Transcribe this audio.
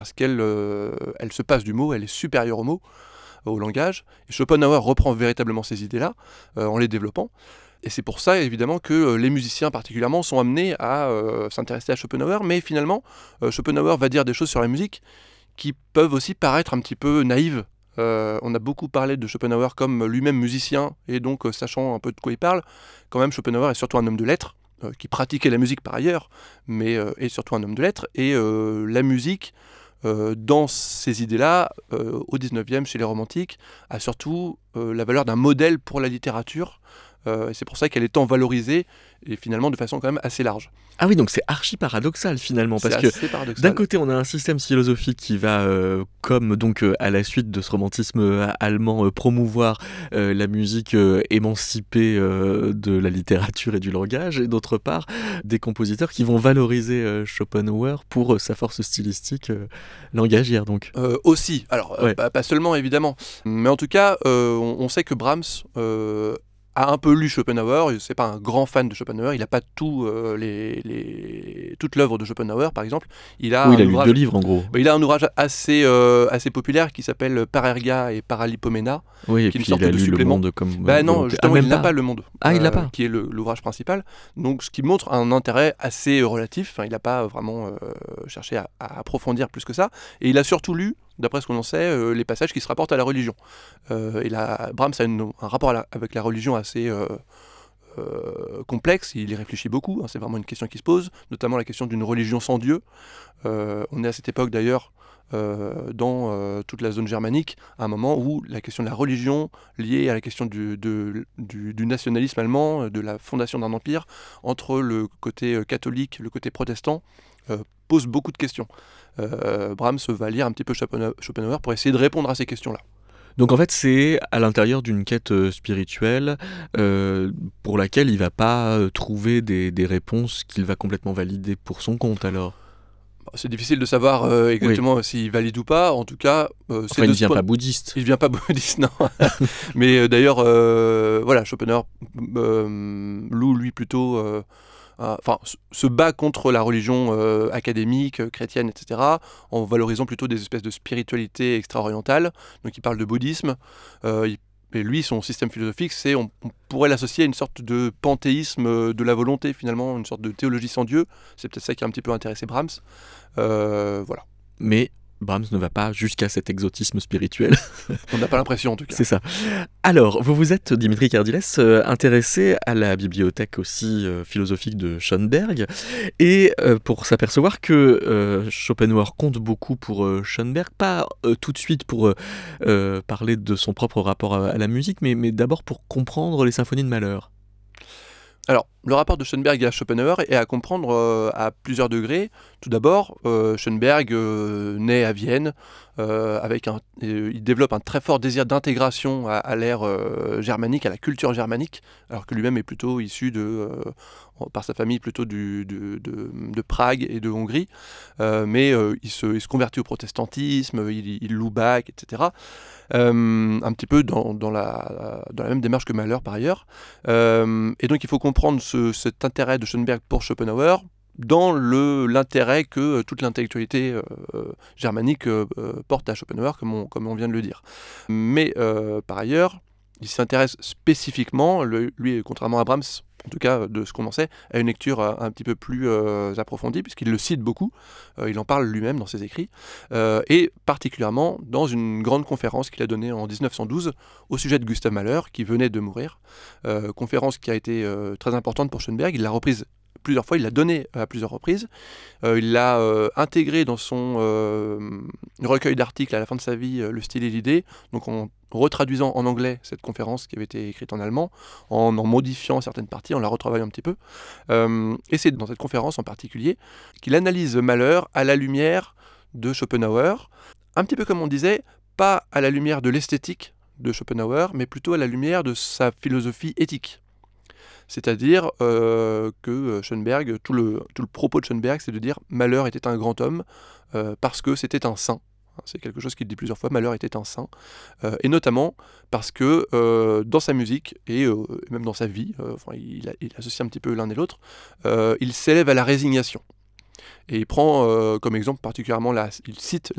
parce elle se passe du mot, elle est supérieure au mot, au langage. Et Schopenhauer reprend véritablement ces idées-là en les développant. Et c'est pour ça, évidemment, que les musiciens particulièrement sont amenés à s'intéresser à Schopenhauer, mais finalement, Schopenhauer va dire des choses sur la musique qui peuvent aussi paraître un petit peu naïves. On a beaucoup parlé de Schopenhauer comme lui-même musicien, et donc sachant un peu de quoi il parle. Quand même, Schopenhauer est surtout un homme de lettres, qui pratiquait la musique par ailleurs, mais est surtout un homme de lettres, et la musique, dans ces idées-là, au 19e, chez les romantiques, a surtout la valeur d'un modèle pour la littérature, et c'est pour ça qu'elle est tant valorisée, et finalement de façon quand même assez large. Ah oui, donc c'est archi paradoxal finalement, C'est parce que assez paradoxal. d'un côté on a un système philosophique qui va, comme donc à la suite de ce romantisme allemand, promouvoir la musique émancipée de la littérature et du langage, et d'autre part des compositeurs qui vont valoriser Schopenhauer pour sa force stylistique langagière donc. Aussi, alors Ouais. pas seulement évidemment, mais en tout cas, on sait que Brahms a un peu lu Schopenhauer. C'est pas un grand fan de Schopenhauer, il n'a pas toute l'œuvre de Schopenhauer par exemple. Il a Oui, il un a lu 2 ouvrage, livres en gros. il a un ouvrage assez populaire qui s'appelle Parerga et Paralipomena, Oui, et qui est une puis il sorte a de lu Le supplément. Monde comme Non, volonté. Ah justement, même il n'a pas? pas Le Monde, Ah il l'a pas? qui est l'ouvrage principal. Donc, ce qui montre un intérêt assez relatif. Enfin, il n'a pas vraiment cherché à approfondir plus que ça. Et il a surtout lu, d'après ce qu'on en sait, les passages qui se rapportent à la religion. Brahms a un rapport avec la religion assez complexe. Il y réfléchit beaucoup. C'est vraiment une question qui se pose, notamment la question d'une religion sans Dieu. On est à cette époque d'ailleurs dans toute la zone germanique, à un moment où la question de la religion liée à la question du nationalisme allemand, de la fondation d'un empire, entre le côté catholique, le côté protestant, pose beaucoup de questions. Brahms va lire un petit peu Schopenhauer pour essayer de répondre à ces questions-là. Donc en fait, c'est à l'intérieur d'une quête spirituelle pour laquelle il va pas trouver des réponses qu'il va complètement valider pour son compte alors. C'est difficile de savoir Oui. exactement s'il valide ou pas. En tout cas, Enfin, il ne devient pas bouddhiste. il ne devient pas bouddhiste, non. Mais d'ailleurs, voilà, Schopenhauer loue lui plutôt, se bat contre la religion académique, chrétienne, etc., en valorisant plutôt des espèces de spiritualité extra-orientale. Donc il parle de bouddhisme. Et lui, son système philosophique, on pourrait l'associer à une sorte de panthéisme de la volonté, finalement, une sorte de théologie sans Dieu. C'est peut-être ça qui a un petit peu intéressé Brahms. Voilà. Mais Brahms ne va pas jusqu'à cet exotisme spirituel. On n'a pas l'impression, en tout cas. C'est ça. Alors, vous vous êtes, Dimitri Kardiles, intéressé à la bibliothèque aussi philosophique de Schoenberg, et pour s'apercevoir que Schopenhauer compte beaucoup pour Schoenberg, pas tout de suite pour parler de son propre rapport à la musique, mais d'abord pour comprendre les symphonies de Mahler. Alors, le rapport de Schoenberg à Schopenhauer est à comprendre à plusieurs degrés. Tout d'abord, Schoenberg naît à Vienne, il développe un très fort désir d'intégration à l'ère germanique, à la culture germanique, alors que lui-même est plutôt issu par sa famille plutôt de Prague et de Hongrie. Mais il se convertit au protestantisme, il loue Bach, etc. Un petit peu dans la même démarche que Mahler par ailleurs. Et donc il faut comprendre cet intérêt de Schoenberg pour Schopenhauer dans l'intérêt que toute l'intellectualité germanique porte à Schopenhauer, comme on vient de le dire. Mais par ailleurs, il s'intéresse spécifiquement, lui, contrairement à Brahms, en tout cas de ce qu'on en sait, à une lecture un petit peu plus approfondie, puisqu'il le cite beaucoup, il en parle lui-même dans ses écrits, et particulièrement dans une grande conférence qu'il a donnée en 1912 au sujet de Gustav Mahler, qui venait de mourir, conférence qui a été très importante pour Schoenberg. Il l'a reprise plusieurs fois, il l'a donnée à plusieurs reprises, il l'a intégré dans son recueil d'articles à la fin de sa vie, Le style et l'idée, donc en retraduisant en anglais cette conférence qui avait été écrite en allemand, en modifiant certaines parties, en la retravaillant un petit peu. Et c'est dans cette conférence en particulier qu'il analyse Mahler à la lumière de Schopenhauer, un petit peu comme on disait, pas à la lumière de l'esthétique de Schopenhauer, mais plutôt à la lumière de sa philosophie éthique. C'est-à-dire que Schoenberg, tout le propos de Schoenberg, c'est de dire Mahler était un grand homme parce que c'était un saint. C'est quelque chose qu'il dit plusieurs fois, Mahler était un saint. Et notamment parce que dans sa musique, et même dans sa vie, il associe un petit peu l'un et l'autre, il s'élève à la résignation. Et il prend comme exemple particulièrement, il cite